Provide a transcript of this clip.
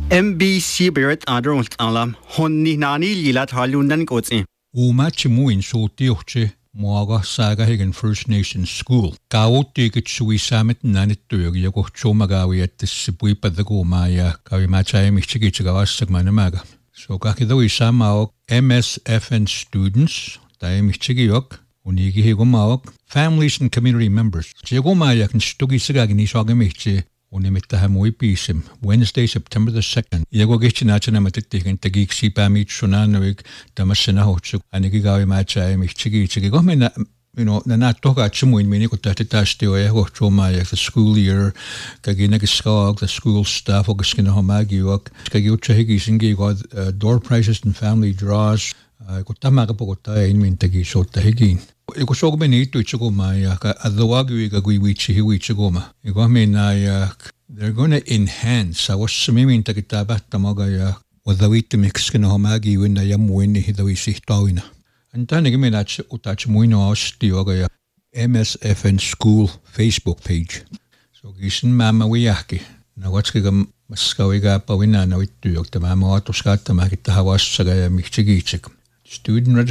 MBC Barrett Adron Alam Honni Nani Lilat Halundan Kotsi. Umachimuin so tioche Moaga Saga Hagen First Nations School. Kao ticket sui summit nanitug, Yago Chomagawi at the Sipuipa the Gomaya, Kawimacha Michigawas So Kakido is somehow MSFN students, Michigiok, Unigi Higomaok, families and community members. Jagomaya can Stugi Sagani Sagamichi. Pisim Wednesday, September the 2nd. Yago Gichinachana Matitik and Tagik Sipamich Sunanoik, Damasana Hochuk, and Nigawi Macha, Michigi, Chigomina, not Toka Chimuin, Minikotatitash, the Choma, the school year, Kaginagiskog, the school staff, Augustina Homagiok, Kagucha Higisingi got door prizes and family draws. Kotamagapota in Mintagi Shota Higin. Ikosog benito Chigomaya, Adawagi Gaguichi Hiwichigoma. Igomina, they're going to enhance. I was swimming Takitaba Tamagaya, with the wheat Mexican Homagi when I am winning Hidawisi Tawina. And then again, that's Utach Muino Ostioga MSFN School Facebook page. So Gisin Mama Wiaki. Now what's Gigam Maskawiga Pawina, no it to Yokta Mama Autoscata Makita Hawas Sagaya Michigichik. Student